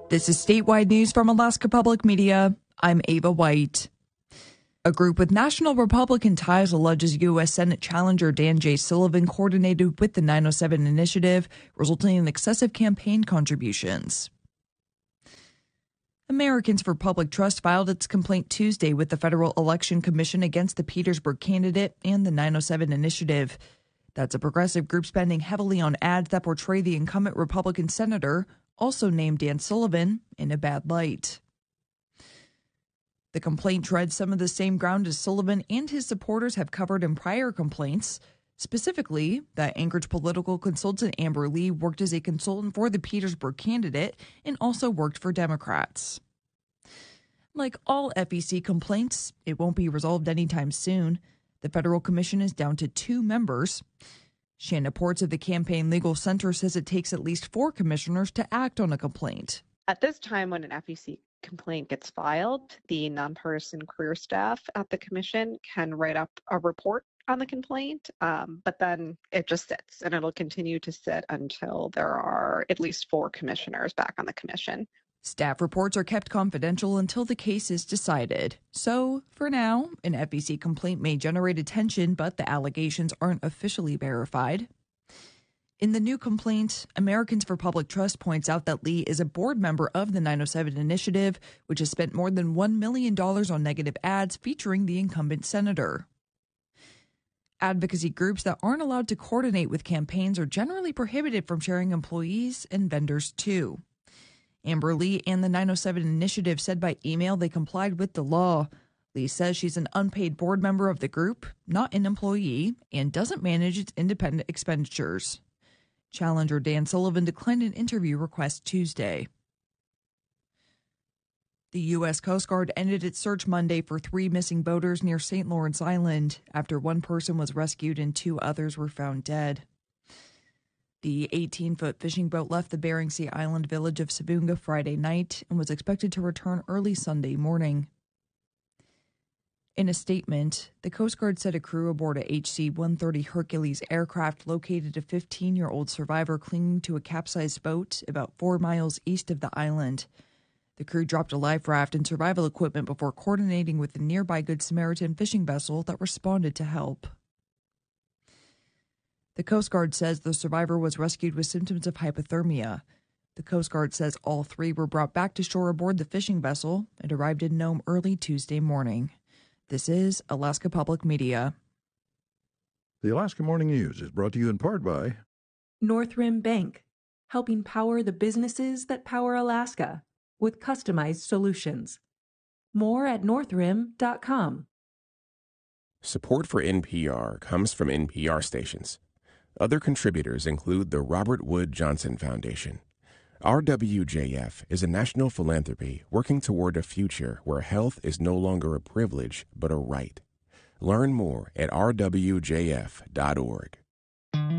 This is statewide news from Alaska Public Media. I'm Ava White. A group with national Republican ties alleges U.S. Senate challenger Dan J. Sullivan coordinated with the 907 initiative, resulting in excessive campaign contributions. Americans for Public Trust filed its complaint Tuesday with the Federal Election Commission against the Petersburg candidate and the 907 initiative. That's a progressive group spending heavily on ads that portray the incumbent Republican senator, also named Dan Sullivan, in a bad light. The complaint treads some of the same ground as Sullivan and his supporters have covered in prior complaints, specifically that Anchorage political consultant Amber Lee worked as a consultant for the Petersburg candidate and also worked for Democrats. Like all FEC complaints, it won't be resolved anytime soon. The federal commission is down to 2 members. Shanna Ports of the Campaign Legal Center says it takes at least 4 commissioners to act on a complaint. At this time, when an FEC complaint gets filed, the nonpartisan career staff at the commission can write up a report on the complaint, but then it just sits, and it'll continue to sit until there are at least 4 commissioners back on the commission. Staff reports are kept confidential until the case is decided. So, for now, an FEC complaint may generate attention, but the allegations aren't officially verified. In the new complaint, Americans for Public Trust points out that Lee is a board member of the 907 initiative, which has spent more than $1 million on negative ads featuring the incumbent senator. Advocacy groups that aren't allowed to coordinate with campaigns are generally prohibited from sharing employees and vendors, too. Amber Lee and the 907 initiative said by email they complied with the law. Lee says she's an unpaid board member of the group, not an employee, and doesn't manage its independent expenditures. Challenger Dan Sullivan declined an interview request Tuesday. The U.S. Coast Guard ended its search Monday for 3 missing boaters near St. Lawrence Island after 1 person was rescued and 2 others were found dead. The 18-foot fishing boat left the Bering Sea island village of Sabunga Friday night and was expected to return early Sunday morning. In a statement, the Coast Guard said a crew aboard a HC-130 Hercules aircraft located a 15-year-old survivor clinging to a capsized boat about 4 miles east of the island. The crew dropped a life raft and survival equipment before coordinating with the nearby Good Samaritan fishing vessel that responded to help. The Coast Guard says the survivor was rescued with symptoms of hypothermia. The Coast Guard says all 3 were brought back to shore aboard the fishing vessel and arrived in Nome early Tuesday morning. This is Alaska Public Media. The Alaska Morning News is brought to you in part by Northrim Bank, helping power the businesses that power Alaska with customized solutions. More at northrim.com. Support for NPR comes from NPR stations. Other contributors include the Robert Wood Johnson Foundation. RWJF is a national philanthropy working toward a future where health is no longer a privilege but a right. Learn more at rwjf.org.